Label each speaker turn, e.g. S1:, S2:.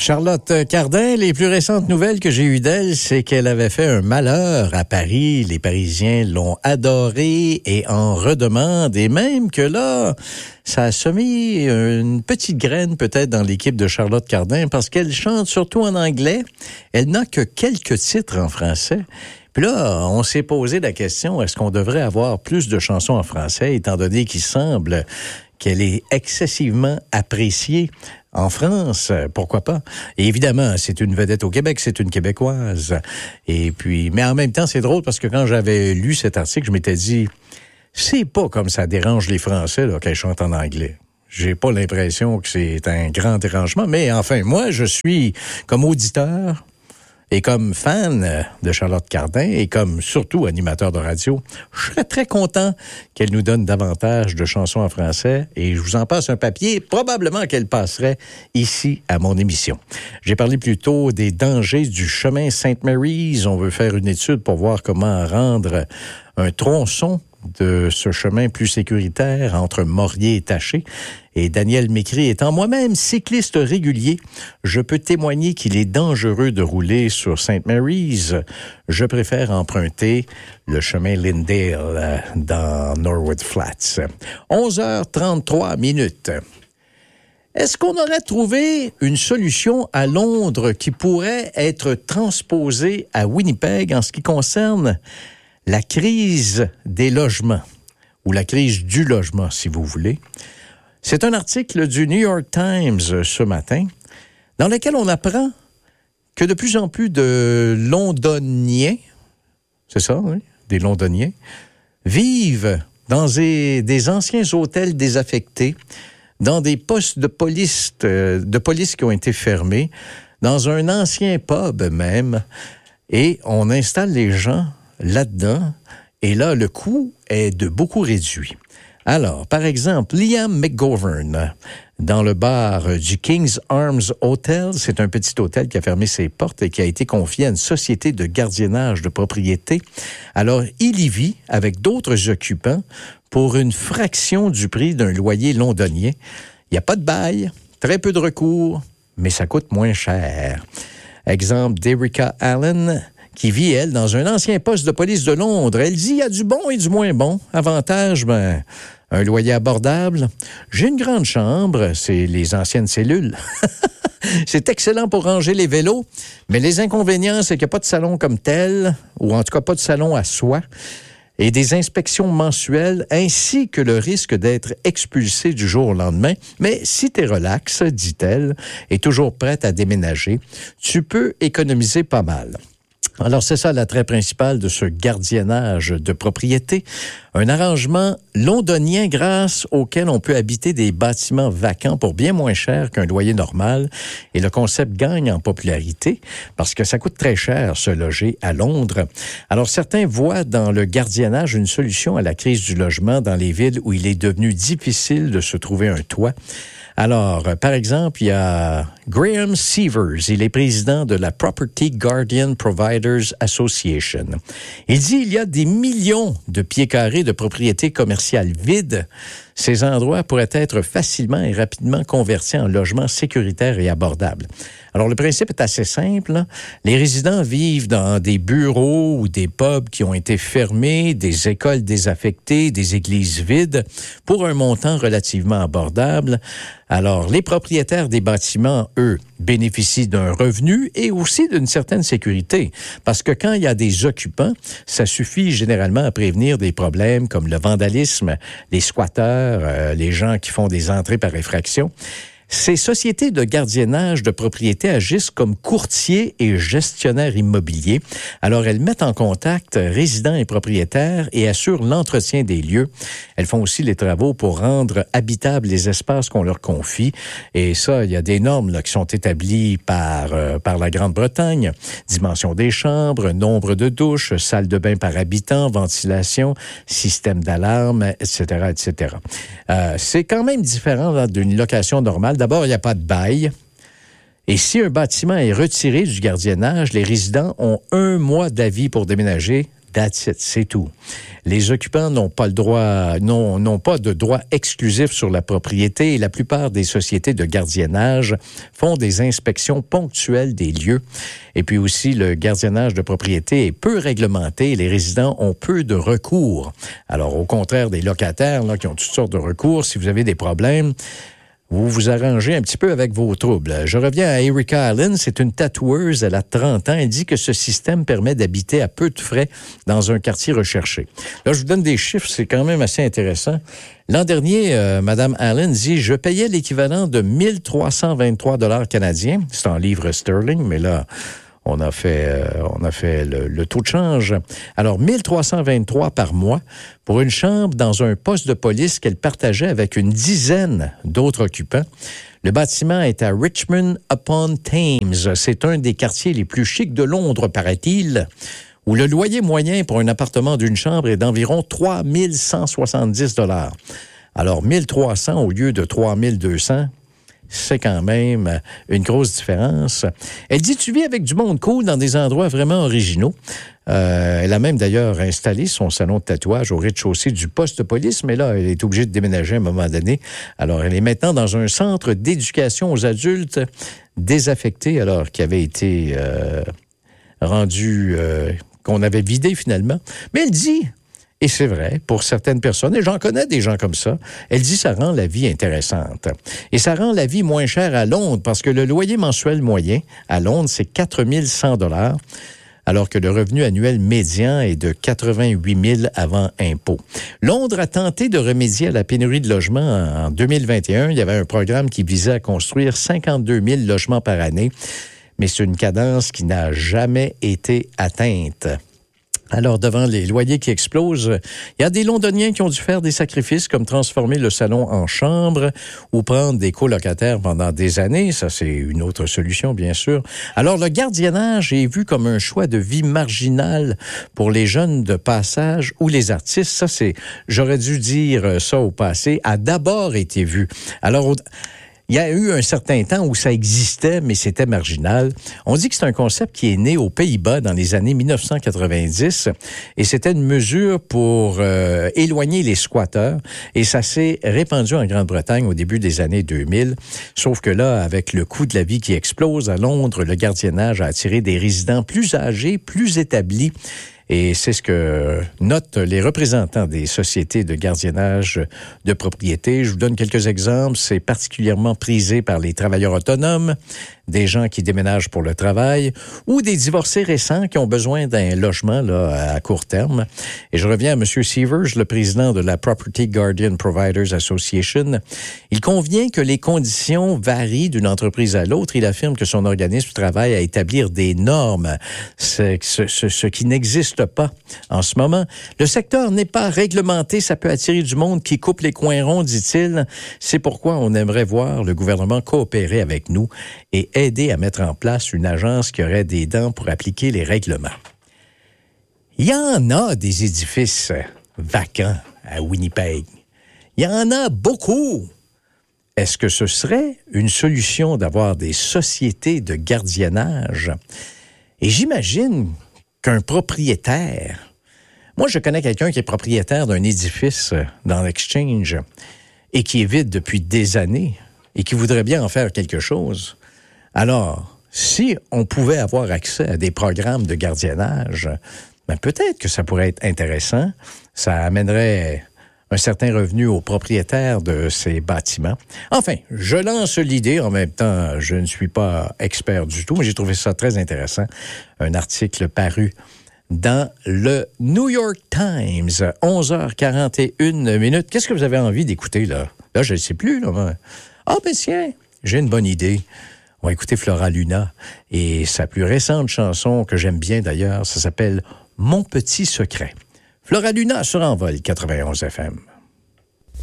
S1: Charlotte Cardin, les plus récentes nouvelles que j'ai eues d'elle, c'est qu'elle avait fait un malheur à Paris. Les Parisiens l'ont adorée et en redemandent. Et même que là, ça a semé une petite graine peut-être dans l'équipe de Charlotte Cardin parce qu'elle chante surtout en anglais. Elle n'a que quelques titres en français. Puis là, on s'est posé la question, est-ce qu'on devrait avoir plus de chansons en français, étant donné qu'il semble qu'elle est excessivement appréciée en France, pourquoi pas? Et évidemment, c'est une vedette au Québec, c'est une Québécoise. Et puis, mais en même temps, c'est drôle parce que quand j'avais lu cet article, je m'étais dit, c'est pas comme ça dérange les Français là, qu'elle chante en anglais. J'ai pas l'impression que c'est un grand dérangement, mais enfin, moi, je suis comme auditeur et comme fan de Charlotte Cardin et comme surtout animateur de radio, je serais très content qu'elle nous donne davantage de chansons en français et je vous en passe un papier, probablement qu'elle passerait ici à mon émission. J'ai parlé plus tôt des dangers du chemin St. Mary's. On veut faire une étude pour voir comment rendre un tronçon de ce chemin plus sécuritaire entre Morier et Taché. Et Daniel Mécry étant moi-même cycliste régulier, je peux témoigner qu'il est dangereux de rouler sur St. Mary's. Je préfère emprunter le chemin Lyndale dans Norwood Flats. 11h33 minutes. Est-ce qu'on aurait trouvé une solution à Londres qui pourrait être transposée à Winnipeg en ce qui concerne la crise des logements, ou la crise du logement, si vous voulez? C'est un article du New York Times ce matin, dans lequel on apprend que de plus en plus de Londoniens, c'est ça, oui, des Londoniens, vivent dans des anciens hôtels désaffectés, dans des postes de police qui ont été fermés, dans un ancien pub même, et on installe les gens là-dedans, et là, le coût est de beaucoup réduit. Alors, par exemple, Liam McGovern, dans le bar du King's Arms Hotel, c'est un petit hôtel qui a fermé ses portes et qui a été confié à une société de gardiennage de propriété. Alors, il y vit avec d'autres occupants pour une fraction du prix d'un loyer londonien. Il n'y a pas de bail, très peu de recours, mais ça coûte moins cher. Exemple d'Erica Allen, qui vit, elle, dans un ancien poste de police de Londres. Elle dit, il y a du bon et du moins bon. Avantage, un loyer abordable. J'ai une grande chambre, c'est les anciennes cellules. C'est excellent pour ranger les vélos, mais les inconvénients, c'est qu'il n'y a pas de salon comme tel, ou en tout cas pas de salon à soi, et des inspections mensuelles, ainsi que le risque d'être expulsé du jour au lendemain. Mais si t'es relax, dit-elle, et toujours prête à déménager, tu peux économiser pas mal. Alors, c'est ça l'attrait principal de ce gardiennage de propriété. Un arrangement londonien grâce auquel on peut habiter des bâtiments vacants pour bien moins cher qu'un loyer normal. Et le concept gagne en popularité parce que ça coûte très cher se loger à Londres. Alors, certains voient dans le gardiennage une solution à la crise du logement dans les villes où il est devenu difficile de se trouver un toit. Alors, par exemple, il y a Graham Sievers, il est président de la Property Guardian Providers Association. Il dit il y a des millions de pieds carrés de propriétés commerciales vides. Ces endroits pourraient être facilement et rapidement convertis en logements sécuritaires et abordables. Alors, le principe est assez simple. Les résidents vivent dans des bureaux ou des pubs qui ont été fermés, des écoles désaffectées, des églises vides, pour un montant relativement abordable. Alors, les propriétaires des bâtiments, eux, bénéficient d'un revenu et aussi d'une certaine sécurité. Parce que quand il y a des occupants, ça suffit généralement à prévenir des problèmes comme le vandalisme, les squatteurs, les gens qui font des entrées par effraction. Ces sociétés de gardiennage de propriété agissent comme courtiers et gestionnaires immobiliers. Alors, elles mettent en contact résidents et propriétaires et assurent l'entretien des lieux. Elles font aussi les travaux pour rendre habitables les espaces qu'on leur confie. Et ça, il y a des normes là, qui sont établies par la Grande-Bretagne. Dimension des chambres, nombre de douches, salle de bain par habitant, ventilation, système d'alarme, etc., etc. C'est quand même différent là, d'une location normale. D'abord, il n'y a pas de bail. Et si un bâtiment est retiré du gardiennage, les résidents ont 1 mois d'avis pour déménager That's it, c'est tout. Les occupants n'ont pas de droit exclusif sur la propriété et la plupart des sociétés de gardiennage font des inspections ponctuelles des lieux. Et puis aussi, le gardiennage de propriété est peu réglementé et les résidents ont peu de recours. Alors, au contraire des locataires là, qui ont toutes sortes de recours, si vous avez des problèmes, vous vous arrangez un petit peu avec vos troubles. Je reviens à Erica Allen, c'est une tatoueuse, elle a 30 ans. Elle dit que ce système permet d'habiter à peu de frais dans un quartier recherché. Là, je vous donne des chiffres, c'est quand même assez intéressant. L'an dernier, Mme Allen dit « Je payais l'équivalent de 1323 $ canadiens. » C'est en livres sterling, mais là, on a fait le taux de change. Alors, 1323 par mois pour une chambre dans un poste de police qu'elle partageait avec une dizaine d'autres occupants. Le bâtiment est à Richmond-upon-Thames. C'est un des quartiers les plus chics de Londres, paraît-il, où le loyer moyen pour un appartement d'une chambre est d'environ 3 170 $. Alors, 1300 au lieu de 3 200 $. C'est quand même une grosse différence. Elle dit, tu vis avec du monde cool dans des endroits vraiment originaux. Elle a même d'ailleurs installé son salon de tatouage au rez-de-chaussée du poste de police, mais là, elle est obligée de déménager à un moment donné. Alors, elle est maintenant dans un centre d'éducation aux adultes désaffecté, alors qui avait été rendu, qu'on avait vidé finalement. Mais elle dit... Et c'est vrai, pour certaines personnes, et j'en connais des gens comme ça, elle dit que ça rend la vie intéressante. Et ça rend la vie moins chère à Londres, parce que le loyer mensuel moyen à Londres, c'est 4 100 $, alors que le revenu annuel médian est de 88 000 avant impôt. Londres a tenté de remédier à la pénurie de logements en 2021. Il y avait un programme qui visait à construire 52 000 logements par année, mais c'est une cadence qui n'a jamais été atteinte. Alors, devant les loyers qui explosent, il y a des Londoniens qui ont dû faire des sacrifices comme transformer le salon en chambre ou prendre des colocataires pendant des années. Ça, c'est une autre solution, bien sûr. Alors, le gardiennage est vu comme un choix de vie marginal pour les jeunes de passage ou les artistes. Ça, j'aurais dû dire ça au passé, a d'abord été vu. Alors, il y a eu un certain temps où ça existait, mais c'était marginal. On dit que c'est un concept qui est né aux Pays-Bas dans les années 1990 et c'était une mesure pour éloigner les squatteurs et ça s'est répandu en Grande-Bretagne au début des années 2000. Sauf que là, avec le coût de la vie qui explose à Londres, le gardiennage a attiré des résidents plus âgés, plus établis. Et c'est ce que notent les représentants des sociétés de gardiennage de propriété. Je vous donne quelques exemples. C'est particulièrement prisé par les travailleurs autonomes, des gens qui déménagent pour le travail ou des divorcés récents qui ont besoin d'un logement là, à court terme. Et je reviens à M. Sievers, le président de la Property Guardian Providers Association. Il convient que les conditions varient d'une entreprise à l'autre. Il affirme que son organisme travaille à établir des normes, ce qui n'existe pas en ce moment. Le secteur n'est pas réglementé, ça peut attirer du monde qui coupe les coins ronds, dit-il. C'est pourquoi on aimerait voir le gouvernement coopérer avec nous et aider à mettre en place une agence qui aurait des dents pour appliquer les règlements. Il y en a des édifices vacants à Winnipeg. Il y en a beaucoup. Est-ce que ce serait une solution d'avoir des sociétés de gardiennage? Et j'imagine qu'un propriétaire... Moi, je connais quelqu'un qui est propriétaire d'un édifice dans l'Exchange et qui est vide depuis des années et qui voudrait bien en faire quelque chose. Alors, si on pouvait avoir accès à des programmes de gardiennage, ben peut-être que ça pourrait être intéressant. Ça amènerait un certain revenu aux propriétaires de ces bâtiments. Enfin, je lance l'idée. En même temps, je ne suis pas expert du tout, mais j'ai trouvé ça très intéressant. Un article paru dans le New York Times, 11h41 minutes. Qu'est-ce que vous avez envie d'écouter, là? Là, je ne sais plus, là. Ah, ben tiens, j'ai une bonne idée. On va écouter Flora Luna et sa plus récente chanson, que j'aime bien d'ailleurs, ça s'appelle « Mon petit secret ». Flora Luna sur Envol 91 FM.